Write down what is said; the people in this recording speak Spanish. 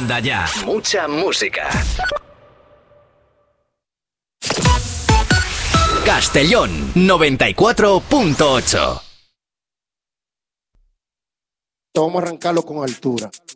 Manda ya. Mucha música. Castellón 94.8. Vamos a arrancarlo con altura.